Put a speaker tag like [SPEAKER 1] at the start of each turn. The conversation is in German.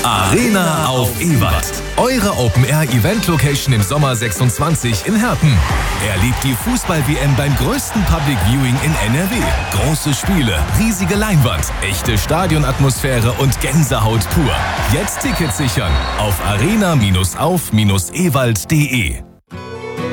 [SPEAKER 1] Arena auf Ewald. Eure Open-Air-Event-Location im Sommer 26 in Herten. Erlebt die Fußball-WM beim größten Public Viewing in NRW. Große Spiele, riesige Leinwand, echte Stadionatmosphäre und Gänsehaut pur. Jetzt Tickets sichern auf arena-auf-ewald.de.